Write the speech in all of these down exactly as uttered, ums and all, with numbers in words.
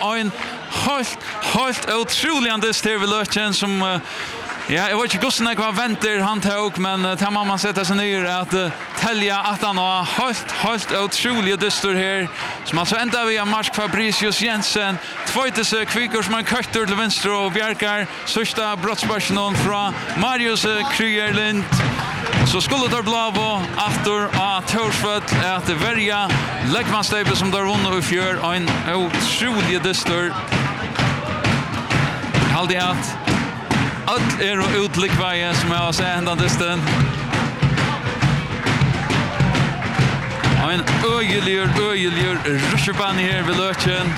en helt, helt utrolig dist her ved Løkken som uh, ja, jeg vet ikke hvordan jeg venter han tog, men uh, det må man sette seg ned at uh, telja at han har helt, helt utrolig distor her som altså enda via Mark Fabricius Jensen tvøyte seg kvikker som en køtter til venstre og bjerker sørsta brottsbørsen fra Marius uh, Krygerlind. Så skulle det bli av after av Torsfødt at verja leggmannsteipet som der vunnet i fjør en utrolig distor. Jeg halde at alt er å utlikveie som jeg har sett enda disten. En øyeljur, øyeljur rusjerbane her ved Løkken.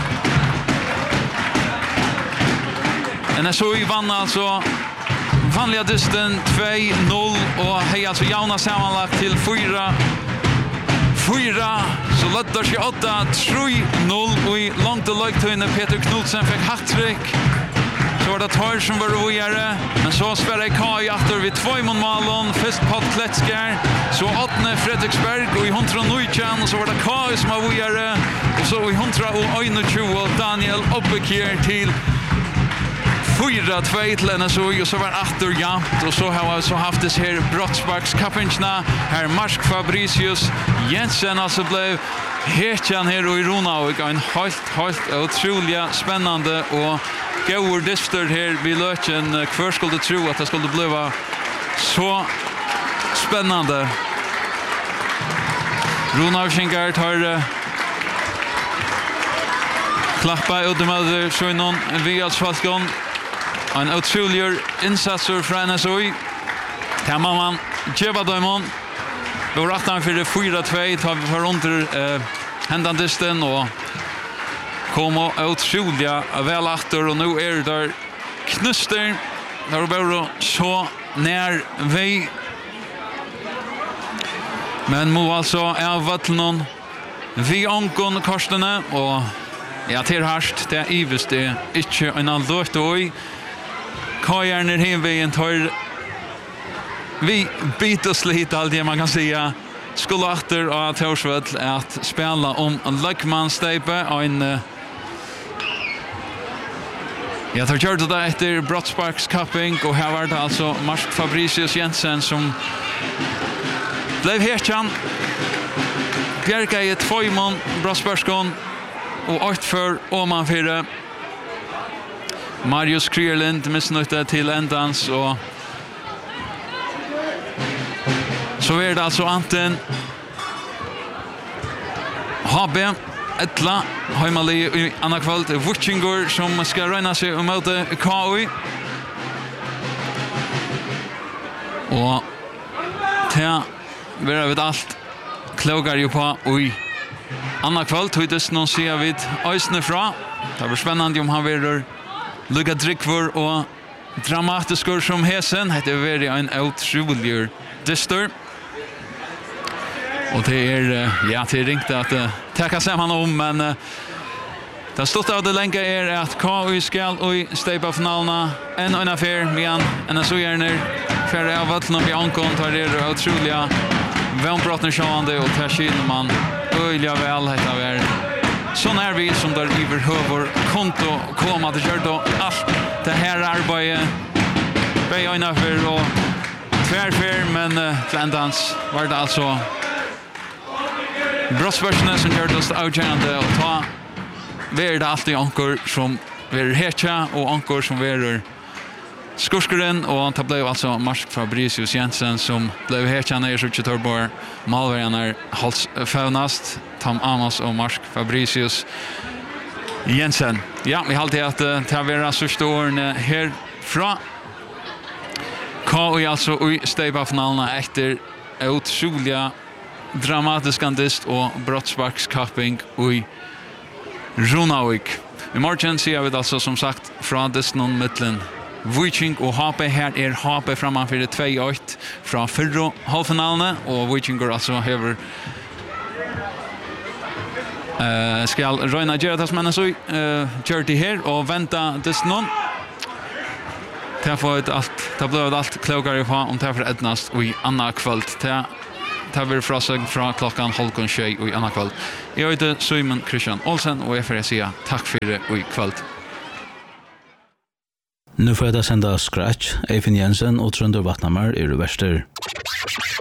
En er så i vann altså. Vanliga disten två noll och hej alltså Jauna sammanlagt till fyra fyra så lättar sig åtta tre noll och i långt och långt inne Peter Knudsen fick hattrick. Så var det Tar som var roligare men så spelar Kai efter vid två mål målen först på Kletskär så åttne Fredriksberg och i hundra Nujchan och så var det Kai som var roligare och så i hundra och tjugo Daniel Obbekir till fyra två till en så och så var åter jämnt och så har vi så haft det här brottsparkskappingarna här Mark Fabricius Jensen alltså blev hetjan här i Rona och en helt helt otroligt spännande och går distor här vid Löken kvar skulle tro att det skulle bli så spännande. Rona Schinkart har klappa ut med så någon via Falcon. En otrolig insatser fra N S O I. Kan man geva dømon. Vi var rettan for det fyra två. Tar vi for under eh, hendandisten og kommer otroliga väl efter och nu är det där knuster. Där är bara så när vi. Men må alltså är vattnon vi ankon kostene och ja till harst det ivest det inte en allåt oj. Kajarner hemvägen tar vi bitos lite allt det man kan säga. Skulle efter att Torsvöld att spela om en Lökmansteipe en ja, tar kört det efter brottsparkskapping och här var det alltså Mark Fabricius Jensen som blev hetjan. Bjerka i två mån brottsparkskon och åt för Åman fyra. Marius Krygerlind missnöjda till ändans och så är det alltså anten H B Etla Heimali i andra kvalt Vuchingur som ska röna sig och möta K I och det blir vid allt klogar ju på oj andra kvalt höjdes någon ser vid ösne fra det blir spännande om han vill lugga drickvor och dramatiskor som hesen heter very en otrolig distor. Och det är ja det är ringt att uh, täcka samman om men uh, det stått av det länge är att K I skall och steipa finalerna en en affär med en så gärna för av att någon vi ankon tar det otroliga vänbrottna sjående och tashin man öliga väl heter väl så när vi som där överhuvud konto komma det gör då allt det här arbetet beina för och tvärfär men uh, Glendans var det alltså brottsversionen som gör det avgörande och ta är det alltid ankor som är hetja och ankor som är skurskaren och det blev alltså Mark Fabricius Jensen som blev hetja när jag så torbar malvärnar hals faunast Tom Amos och Mark Fabricius Jensen. Ja, vi har alltid att uh, ta vara så stor här från K I alltså i steipa-finalerna efter otroliga dramatiska dist och brottsparkskapping i Runavik. I morgon ser vi alltså som sagt från disten mittlen Viking och H P här är H P framför två åtta från förra halvfinalen och Viking går alltså över Uh, skal Røyna gjøre det som han så uh, gjør det her og vente disse noen det har fått alt det har blivit alt klokere på om det har fått etnast og i anna kvöld det tar vi frasøgn fra klokkan halvkon tjej og i annan kveld. Jeg heter Simon Christian Olsen, og jeg får si takk for det og i kveld. Nu får jag sända Scratch, Eivind Jensen och Trønder Vatnamar är det värster.